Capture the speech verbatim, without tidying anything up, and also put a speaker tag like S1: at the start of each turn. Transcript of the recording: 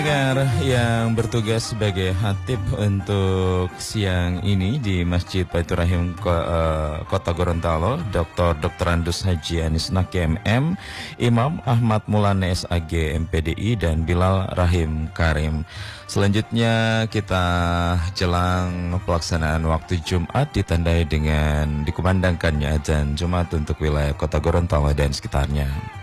S1: Pendengar yang bertugas sebagai khatib untuk siang ini di Masjid Baitur Rahim Kota Gorontalo, Doktor Doktor Andus Haji Anis Naki M M, Imam Ahmad Mulane S A G M P D I, dan Bilal Rahim Karim. Selanjutnya kita jelang pelaksanaan waktu Jumat ditandai dengan dikumandangkannya azan Jumat untuk wilayah Kota Gorontalo dan sekitarnya.